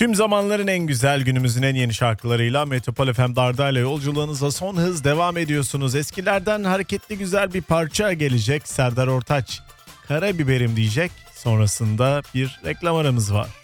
Tüm zamanların en güzel, günümüzün en yeni şarkılarıyla Metropol FM Darda'yla yolculuğunuza son hız devam ediyorsunuz. Eskilerden hareketli güzel bir parça gelecek. Serdar Ortaç, Karabiberim diyecek. Sonrasında bir reklam aramız var.